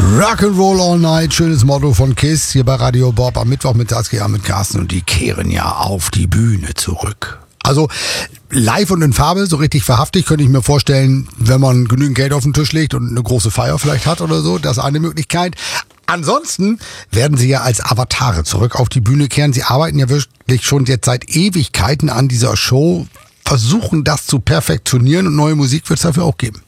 Rock'n'Roll All Night, schönes Motto von Kiss hier bei Radio Bob am Mittwoch mit Saskia, mit Carsten, und die kehren ja auf die Bühne zurück. Also live und in Farbe, so richtig wahrhaftig, könnte ich mir vorstellen, wenn man genügend Geld auf den Tisch legt und eine große Feier vielleicht hat oder so, das ist eine Möglichkeit. Ansonsten werden sie ja als Avatare zurück auf die Bühne kehren. Sie arbeiten ja wirklich schon jetzt seit Ewigkeiten an dieser Show, versuchen das zu perfektionieren, und neue Musik wird es dafür auch geben.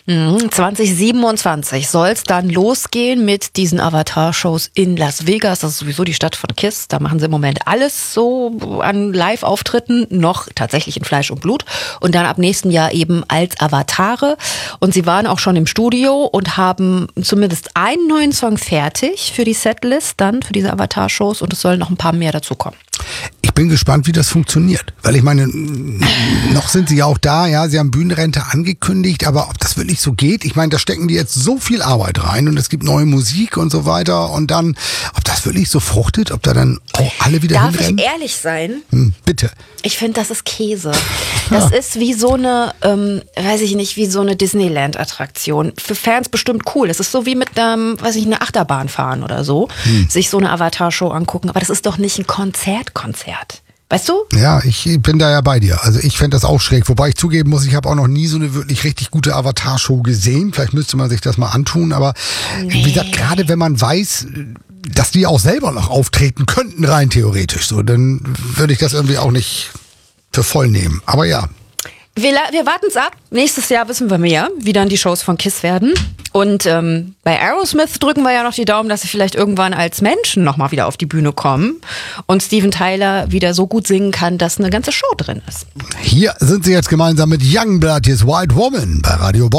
2027 soll es dann losgehen mit diesen Avatar-Shows in Las Vegas. Das ist sowieso die Stadt von Kiss. Da machen sie im Moment alles so an Live-Auftritten, noch tatsächlich in Fleisch und Blut. Und dann ab nächsten Jahr eben als Avatare. Und sie waren auch schon im Studio und haben zumindest einen neuen Song fertig für die Setlist, dann für diese Avatar-Shows. Und es sollen noch ein paar mehr dazukommen. Ich bin gespannt, wie das funktioniert. Weil ich meine, noch sind sie ja auch da, ja, sie haben Bühnenrente angekündigt, aber ob das wirklich so geht, ich meine, da stecken die jetzt so viel Arbeit rein und es gibt neue Musik und so weiter, und dann, ob das wirklich so fruchtet, ob da dann auch alle wieder hinrennen. Darf ich ehrlich sein? Bitte. Ich finde, das ist Käse. Das ist wie so eine, weiß ich nicht, wie so eine Disneyland-Attraktion. Für Fans bestimmt cool. Das ist so wie mit einer Achterbahn fahren oder so, sich so eine Avatar-Show angucken. Aber das ist doch nicht ein Konzert. Weißt du? Ja, ich bin da ja bei dir. Also ich fände das auch schräg. Wobei ich zugeben muss, ich habe auch noch nie so eine wirklich richtig gute Avatar-Show gesehen. Vielleicht müsste man sich das mal antun. Aber wie gesagt, gerade wenn man weiß, dass die auch selber noch auftreten könnten, rein theoretisch, so, dann würde ich das irgendwie auch nicht für voll nehmen. Aber ja. Wir warten es ab. Nächstes Jahr wissen wir mehr, wie dann die Shows von Kiss werden. Und bei Aerosmith drücken wir ja noch die Daumen, dass sie vielleicht irgendwann als Menschen nochmal wieder auf die Bühne kommen und Steven Tyler wieder so gut singen kann, dass eine ganze Show drin ist. Hier sind sie jetzt gemeinsam mit Youngblood, jetzt White Woman bei Radio Bob.